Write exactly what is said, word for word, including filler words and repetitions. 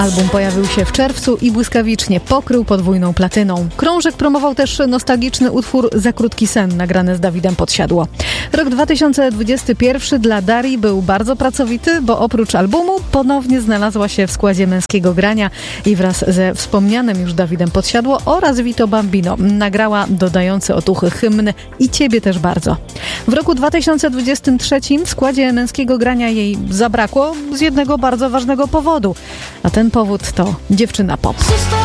Album pojawił się w czerwcu i błyskawicznie pokrył podwójną platyną. Krążek promował też nostalgiczny utwór Za krótki sen, nagrany z Dawidem Podsiadło. Rok dwa tysiące dwudziesty pierwszy dla Darii był bardzo pracowity, bo oprócz albumu ponownie znalazła się w składzie Męskiego Grania i wraz ze wspomnianym już Dawidem Podsiadło oraz Vito Bambino nagrała dodający otuchy hymn I Ciebie też bardzo. W roku dwa tysiące dwudziestym trzecim w składzie Męskiego Grania jej zabrakło z jednego bardzo ważnego powodu, a ten powód to dziewczyna pop.